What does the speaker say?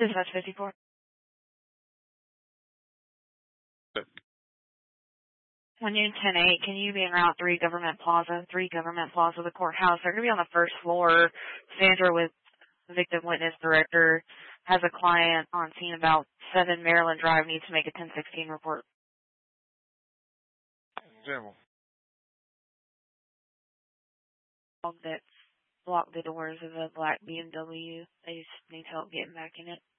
Dispatch 54. When you 10-8, can you be in Route 3 Government Plaza, the courthouse? They're going to be on the first floor. Sandra with Victim Witness Director has a client on scene about 7 Maryland Drive, needs to make a 1016 report. General. That blocked the doors of a black BMW. They just need help getting back in it.